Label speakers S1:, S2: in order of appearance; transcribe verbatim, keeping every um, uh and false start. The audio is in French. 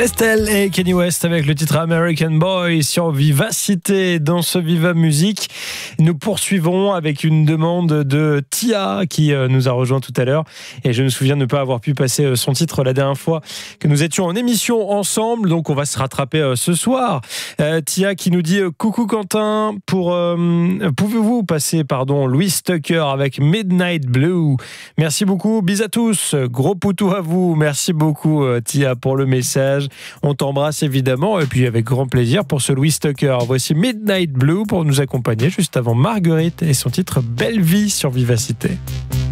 S1: Estelle et Kanye West avec le titre American Boy sur Vivacité. Dans ce Viva Musique, nous poursuivons avec une demande de Tia qui nous a rejoint tout à l'heure. Et je me souviens de ne pas avoir pu passer son titre la dernière fois que nous étions en émission ensemble. Donc on va se rattraper ce soir. Euh, Tia qui nous dit coucou Quentin, pour euh, pouvez-vous passer pardon Louis Tucker avec Midnight Blue. Merci beaucoup, bis à tous, gros poutou à vous. Merci beaucoup Tia pour le message. On t'embrasse évidemment et puis avec grand plaisir pour ce Louis Tucker. Voici Midnight Blue pour nous accompagner juste avant Marguerite et son titre Belle Vie sur Vivacité.